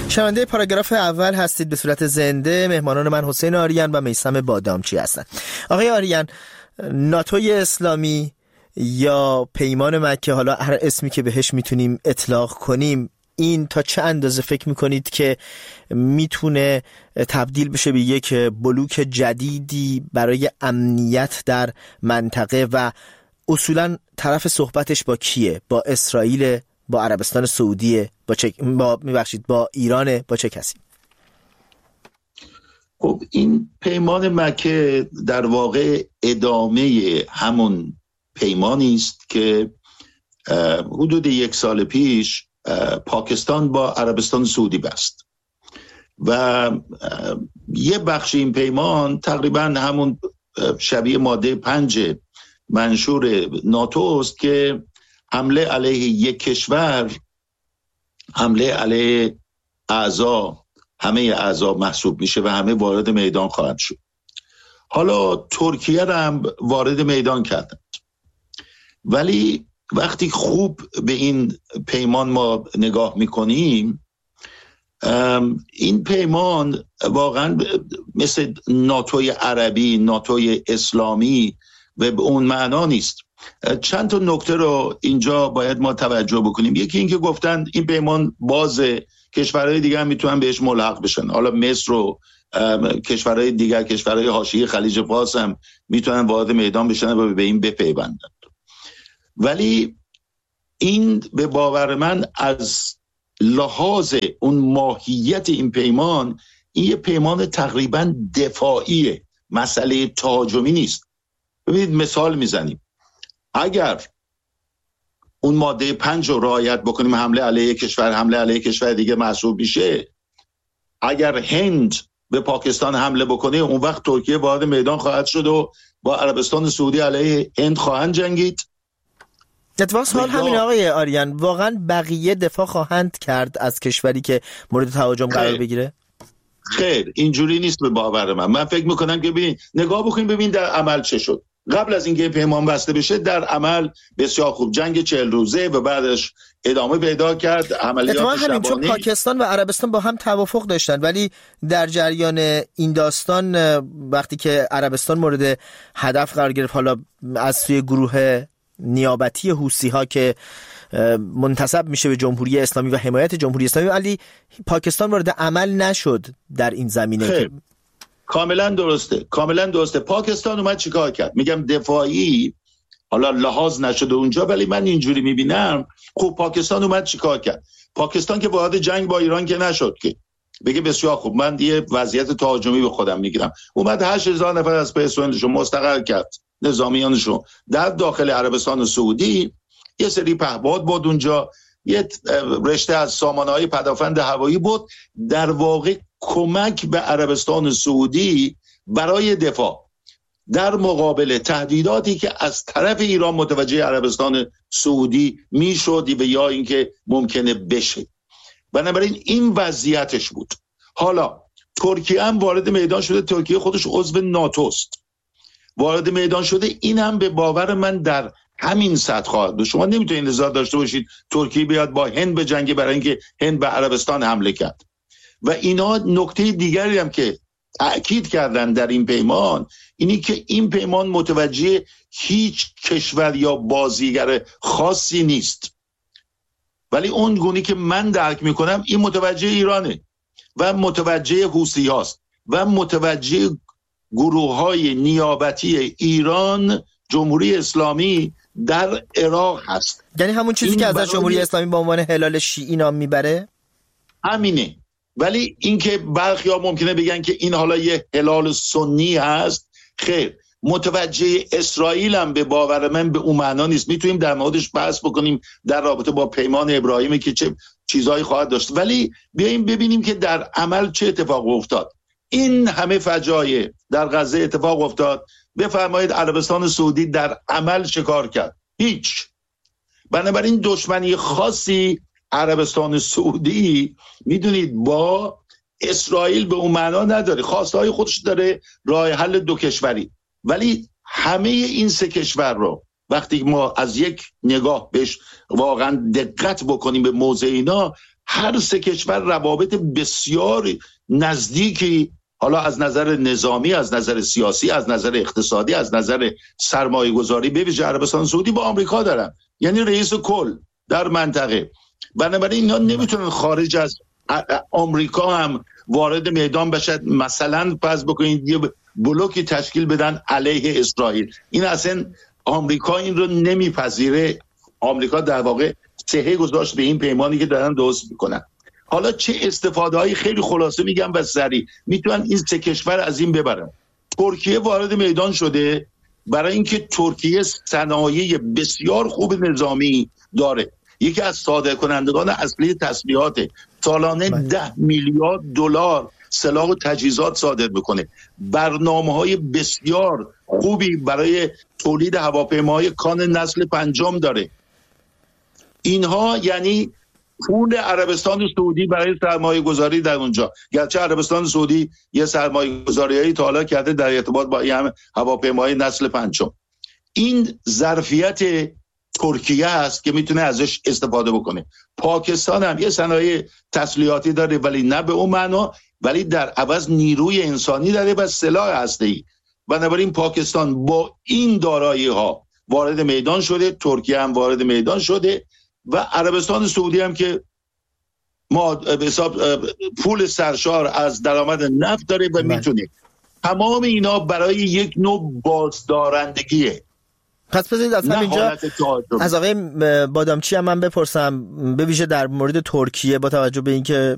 شنونده پاراگراف اول هستید به صورت زنده. مهمانان من حسین آریان و میثم بادامچی هستند. آقای آریان، ناتوی اسلامی یا پیمان مکه، حالا هر اسمی که بهش میتونیم اطلاق کنیم، این تا چه اندازه فکر میکنید که میتونه تبدیل بشه به یک بلوک جدیدی برای امنیت در منطقه و اصولاً طرف صحبتش با کیه؟ با اسرائیل، با عربستان سعودیه، با ایرانه، با چه کسی؟ خب این پیمان مکه در واقع ادامه همون پیمانی است که حدود 1 سال پیش پاکستان با عربستان سعودی بست و یه بخش این پیمان تقریبا همون شبیه ماده 5 منشور ناتو است که حمله علیه یک کشور حمله علیه همه اعضا محسوب میشه و همه وارد میدان خواهد شد. حالا ترکیه را هم وارد میدان کردند، ولی وقتی خوب به این پیمان ما نگاه میکنیم، این پیمان واقعا مثل ناتوی عربی، ناتوی اسلامی و به اون معنا نیست. چند تا نکته رو اینجا باید ما توجه بکنیم. یکی این که گفتن این پیمان بازه، کشورهای دیگه هم میتونن بهش ملحق بشن. حالا مصر و کشورهای دیگر، کشورهای حاشیه خلیج فارس هم میتونن وارد میدان بشن و به این بپیوندن. ولی این به باور من از لحاظ اون ماهیت این پیمان، این یه پیمان تقریبا دفاعیه، مسئله تهاجمی نیست. ببینید مثال میزنیم، اگر اون ماده 5 رو رعایت بکنیم، حمله علیه کشور دیگه محسوب میشه. اگر هند به پاکستان حمله بکنه، اون وقت ترکیه وارد میدان خواهد شد و با عربستان سعودی علیه هند خواهند جنگید. اتفاقا سوال همین آقای آریان، واقعا بقیه دفاع خواهند کرد از کشوری که مورد تهاجم قرار بگیره؟ خیر، اینجوری نیست به باور من فکر میکنم که ببین، نگاه بکنیم ببین در عمل چه شد. قبل از اینکه پیمان بسته بشه، در عمل بسیار خوب جنگ 40 روزه و بعدش ادامه پیدا کرد، عملیات شبانه. چون پاکستان و عربستان با هم توافق داشتن، ولی در جریان این داستان وقتی که عربستان مورد هدف قرار گرفت، حالا از سوی گروه نیابتی حوثی ها که منتسب میشه به جمهوری اسلامی و حمایت جمهوری اسلامی، ولی پاکستان وارد عمل نشد در این زمینه. کاملا درسته. پاکستان اومد چیکار کرد؟ میگم دفاعی، حالا لحاظ نشده اونجا، ولی من اینجوری میبینم. خب پاکستان اومد چیکار کرد؟ پاکستان که وارد جنگ با ایران که نشد که بگه بسیار خوب من یه وضعیت تهاجمی به خودم میگیرم. اومد 8000 نفر از پرسنلشون مستقر کرد، نظامیانشون در داخل عربستان سعودی. یه سری پهپاد بود اونجا، یه رشته از سامانه‌های پدافند هوایی بود، در واقع کمک به عربستان سعودی برای دفاع در مقابل تهدیداتی که از طرف ایران متوجه عربستان سعودی میشد و یا اینکه ممکنه بشه. بنابراین این وضعیتش بود. حالا ترکیه هم وارد میدان شده، ترکیه خودش عضو ناتوست، وارد میدان شده. این هم به باور من در همین سطح خواهد بود. شما نمیتونید انتظار داشته باشید ترکیه بیاد با هند به جنگ، برای اینکه هند به عربستان حمله کرد. و اینا نکته دیگری هم که تأکید کردن در این پیمان، اینی که این پیمان متوجه هیچ کشور یا بازیگر خاصی نیست، ولی اون گونی که من درک میکنم این متوجه ایرانه و متوجه حوثی هاست و متوجه گروه‌های نیابتی ایران، جمهوری اسلامی در عراق هست. یعنی همون چیزی که از جمهوری اسلامی با عنوان هلال شیعی نام میبره همینه. ولی اینکه برخی‌ها ممکنه بگن که این حالا یه هلال سنی هست، خیر، متوجه اسرائیل هم به باور من به اون معنا نیست. میتونیم در موردش بحث بکنیم در رابطه با پیمان ابراهیمی که چه چیزایی خواهد داشت، ولی بیاییم ببینیم که در عمل چه اتفاق افتاد. این همه فجایع در غزه اتفاق افتاد، بفرمایید عربستان سعودی در عمل چه کار کرد؟ هیچ. بنابراین دشمنی خاصی عربستان سعودی میدونید با اسرائیل به اون معنا نداره، خواستهای خودش داره، راه حل دو کشوری. ولی همه این سه کشور رو وقتی ما از یک نگاه بهش واقعا دقت بکنیم به موضع اینا، هر سه کشور روابط بسیار نزدیکی، حالا از نظر نظامی، از نظر سیاسی، از نظر اقتصادی، از نظر سرمایه گذاری، به ویژه عربستان سعودی با آمریکا دارن، یعنی رئیس کل در منطقه. بنابراین اینا نمیتونن خارج از آمریکا هم وارد میدان بشد. مثلا فرض بکنید یه بلوکی تشکیل بدن علیه اسرائیل، این اصلا آمریکا این رو نمیپذیره. آمریکا در واقع صحه گذاشت به این پیمانی که دارن درست میکنن. حالا چه استفاده‌های خیلی خلاصه میگم و سریع میتونن این سه کشور از این ببرن. ترکیه وارد میدان شده برای اینکه ترکیه صنایع بسیار خوب نظامی داره، یکی از صادر کنندگان اصلی تسلیحات، سالانه 10 میلیارد دلار سلاح و تجهیزات صادر میکنه، برنامه‌های بسیار خوبی برای تولید هواپیماهای کان نسل 5 داره. اینها یعنی پول عربستان سعودی برای سرمایه گذاری در اونجا، گرچه عربستان سعودی یه سرمایه گذاری‌هایی تا حالا کرده در ارتباط با این هواپیماهای نسل 5. این ظرفیت ترکیه است که میتونه ازش استفاده بکنه. پاکستان هم یه صنایع تسلیحاتی داره ولی نه به اون معنا، ولی در عوض نیروی انسانی داره و سلاح هسته‌ای. بنابراین پاکستان با این دارایی ها وارد میدان شده، ترکیه هم وارد میدان شده و عربستان سعودی هم که ما به حساب پول سرشار از درآمد نفت داره و میتونه. تمام اینا برای یک نوع بازدارندگیه. پس بذارید از همینجا از آقای بادامچی هم من بپرسم، به ویژه در مورد ترکیه، با توجه به اینکه